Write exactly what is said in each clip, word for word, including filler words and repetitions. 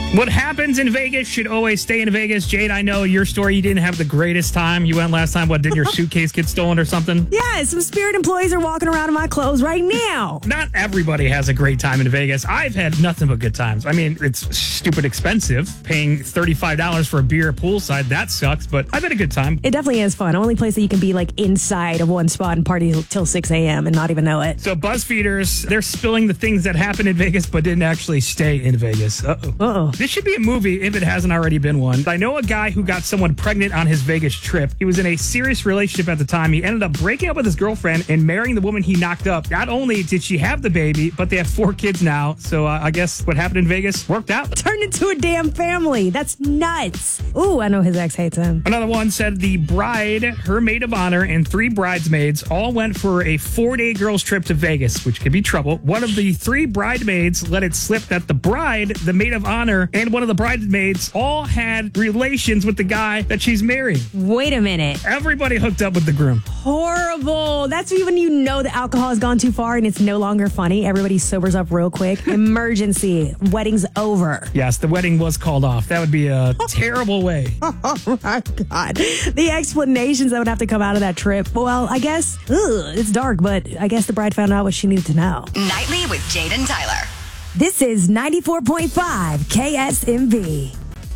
What happens in Vegas should always stay in Vegas. Jade, I know your story. You didn't have the greatest time. You went last time. What, did your suitcase get stolen or something? Yeah, some Spirit employees are walking around in my clothes right now. Not everybody has a great time in Vegas. I've had nothing but good times. I mean, it's stupid expensive. Paying thirty-five dollars for a beer poolside, that sucks, but I've had a good time. It definitely is fun. Only place that you can be like inside of one spot and party till six a.m. and not even know it. So BuzzFeeders, they're spilling the things that happened in Vegas but didn't actually stay in Vegas. Uh-oh. Uh-oh. This should be a movie if it hasn't already been one. I know a guy who got someone pregnant on his Vegas trip. He was in a serious relationship at the time. He ended up breaking up with his girlfriend and marrying the woman he knocked up. Not only did she have the baby, but they have four kids now. So uh, I guess what happened in Vegas worked out. Turned into a damn family. That's nuts. Ooh, I know his ex hates him. Another one said the bride, her maid of honor, and three bridesmaids all went for a four-day girls' trip to Vegas, which could be trouble. One of the three bridesmaids let it slip that the bride, the maid of honor, and one of the bridesmaids all had relations with the guy that she's marrying. Wait a minute. Everybody hooked up with the groom. Horrible. That's when you know the alcohol has gone too far and it's no longer funny. Everybody sobers up real quick. Emergency. Wedding's over. Yes, the wedding was called off. That would be a terrible way. Oh my God. The explanations that would have to come out of that trip. Well, I guess ugh, it's dark, but I guess the bride found out what she needed to know. Nightly with Jade and Tyler. This is ninety-four point five K S M V.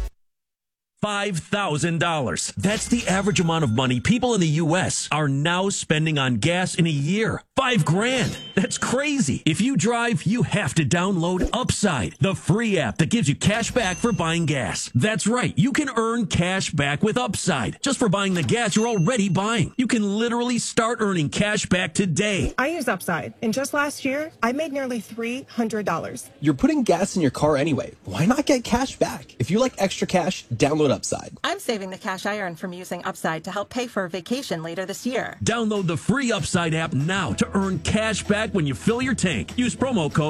five thousand dollars. That's the average amount of money people in the U S are now spending on gas in a year. Five grand. That's crazy. If you drive, you have to download Upside, the free app that gives you cash back for buying gas. That's right. You can earn cash back with Upside just for buying the gas you're already buying. You can literally start earning cash back today. I use Upside, and just last year, I made nearly three hundred dollars. You're putting gas in your car anyway. Why not get cash back? If you like extra cash, download Upside. I'm saving the cash I earn from using Upside to help pay for a vacation later this year. Download the free Upside app now to earn cash back when you fill your tank. Use promo code